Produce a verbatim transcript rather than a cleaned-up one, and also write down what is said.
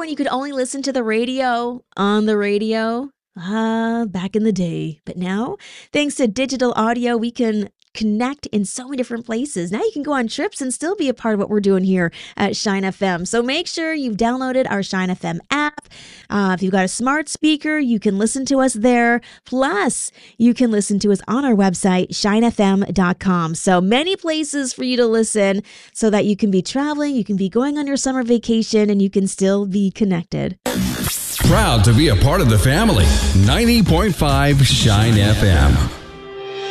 when you could only listen to the radio on the radio? Ah, back in the day. But now, thanks to digital audio, we can connect in so many different places. Now you can go on trips and still be a part of what we're doing here at Shine F M. So make sure you've downloaded our Shine F M app. Uh, if you've got a smart speaker, you can listen to us there. Plus, you can listen to us on our website, shine f m dot com. So many places for you to listen so that you can be traveling, you can be going on your summer vacation, and you can still be connected. Proud to be a part of the family. ninety point five Shine F M.